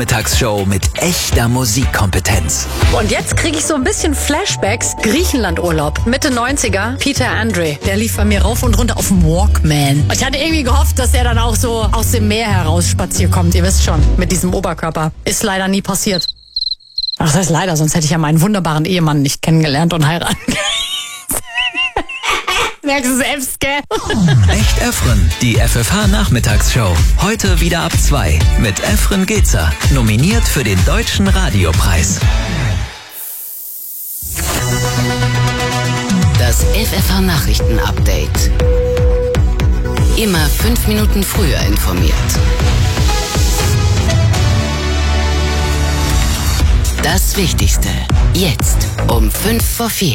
Mittagsshow mit echter Musikkompetenz. Und jetzt kriege ich so ein bisschen Flashbacks. Griechenlandurlaub, Mitte 90er. Peter Andre, der lief bei mir rauf und runter auf dem Walkman. Und ich hatte irgendwie gehofft, dass der dann auch so aus dem Meer heraus spaziert kommt. Ihr wisst schon, mit diesem Oberkörper. Ist leider nie passiert. Ach, das heißt leider, sonst hätte ich ja meinen wunderbaren Ehemann nicht kennengelernt und heiraten. Merkst du selbst, gell? Echt Efren, die FFH-Nachmittagsshow. Heute wieder ab 2 mit Efren Gezer. Nominiert für den Deutschen Radiopreis. Das FFH-Nachrichten-Update. Immer 5 Minuten früher informiert. Das Wichtigste. Jetzt um 3:55.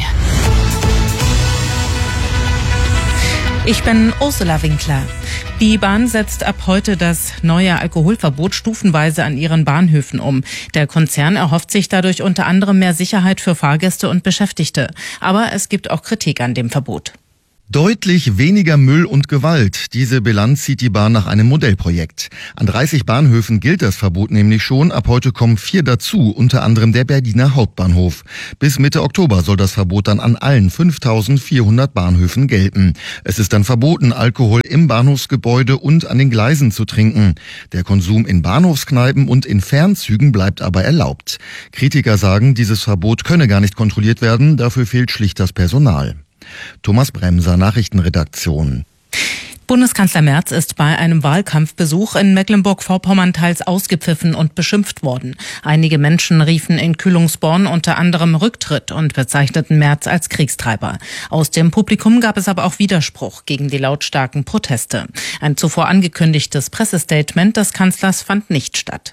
Ich bin Ursula Winkler. Die Bahn setzt ab heute das neue Alkoholverbot stufenweise an ihren Bahnhöfen um. Der Konzern erhofft sich dadurch unter anderem mehr Sicherheit für Fahrgäste und Beschäftigte. Aber es gibt auch Kritik an dem Verbot. Deutlich weniger Müll und Gewalt. Diese Bilanz zieht die Bahn nach einem Modellprojekt. An 30 Bahnhöfen gilt das Verbot nämlich schon. Ab heute kommen 4 dazu, unter anderem der Berliner Hauptbahnhof. Bis Mitte Oktober soll das Verbot dann an allen 5.400 Bahnhöfen gelten. Es ist dann verboten, Alkohol im Bahnhofsgebäude und an den Gleisen zu trinken. Der Konsum in Bahnhofskneipen und in Fernzügen bleibt aber erlaubt. Kritiker sagen, dieses Verbot könne gar nicht kontrolliert werden, dafür fehlt schlicht das Personal. Thomas Bremser, Nachrichtenredaktion. Bundeskanzler Merz ist bei einem Wahlkampfbesuch in Mecklenburg-Vorpommern teils ausgepfiffen und beschimpft worden. Einige Menschen riefen in Kühlungsborn unter anderem Rücktritt und bezeichneten Merz als Kriegstreiber. Aus dem Publikum gab es aber auch Widerspruch gegen die lautstarken Proteste. Ein zuvor angekündigtes Pressestatement des Kanzlers fand nicht statt.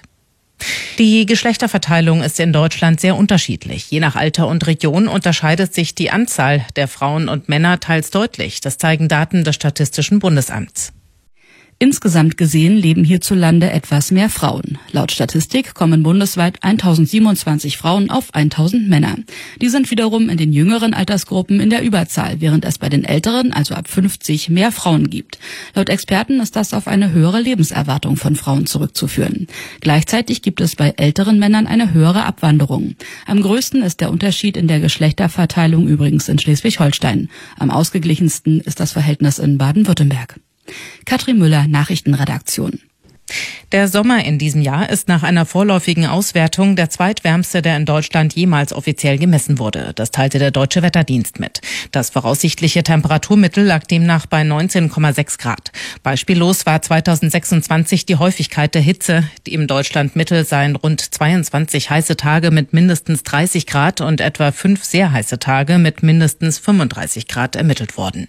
Die Geschlechterverteilung ist in Deutschland sehr unterschiedlich. Je nach Alter und Region unterscheidet sich die Anzahl der Frauen und Männer teils deutlich. Das zeigen Daten des Statistischen Bundesamts. Insgesamt gesehen leben hierzulande etwas mehr Frauen. Laut Statistik kommen bundesweit 1027 Frauen auf 1000 Männer. Die sind wiederum in den jüngeren Altersgruppen in der Überzahl, während es bei den älteren, also ab 50, mehr Frauen gibt. Laut Experten ist das auf eine höhere Lebenserwartung von Frauen zurückzuführen. Gleichzeitig gibt es bei älteren Männern eine höhere Abwanderung. Am größten ist der Unterschied in der Geschlechterverteilung übrigens in Schleswig-Holstein. Am ausgeglichensten ist das Verhältnis in Baden-Württemberg. Katrin Müller, Nachrichtenredaktion. Der Sommer in diesem Jahr ist nach einer vorläufigen Auswertung der zweitwärmste, der in Deutschland jemals offiziell gemessen wurde. Das teilte der Deutsche Wetterdienst mit. Das voraussichtliche Temperaturmittel lag demnach bei 19,6 Grad. Beispiellos war 2026 die Häufigkeit der Hitze. Die im Deutschlandmittel seien rund 22 heiße Tage mit mindestens 30 Grad und etwa 5 sehr heiße Tage mit mindestens 35 Grad ermittelt worden.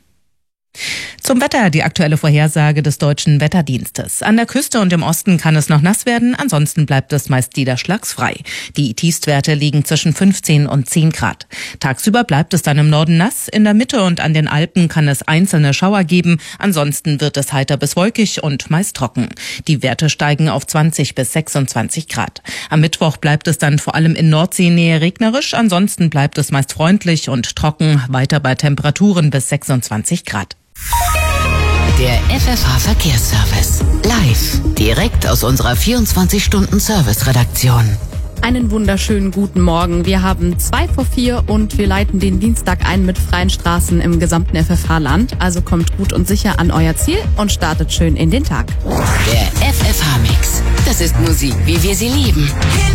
Zum Wetter die aktuelle Vorhersage des Deutschen Wetterdienstes. An der Küste und im Osten kann es noch nass werden, ansonsten bleibt es meist niederschlagsfrei. Die Tiefstwerte liegen zwischen 15 und 10 Grad. Tagsüber bleibt es dann im Norden nass, in der Mitte und an den Alpen kann es einzelne Schauer geben, ansonsten wird es heiter bis wolkig und meist trocken. Die Werte steigen auf 20 bis 26 Grad. Am Mittwoch bleibt es dann vor allem in Nordseenähe regnerisch, ansonsten bleibt es meist freundlich und trocken, weiter bei Temperaturen bis 26 Grad. Der FFH-Verkehrsservice. Live. Direkt aus unserer 24-Stunden-Service-Redaktion. Einen wunderschönen guten Morgen. Wir haben 3:04 und wir leiten den Dienstag ein mit freien Straßen im gesamten FFH-Land. Also kommt gut und sicher an euer Ziel und startet schön in den Tag. Der FFH-Mix. Das ist Musik, wie wir sie lieben.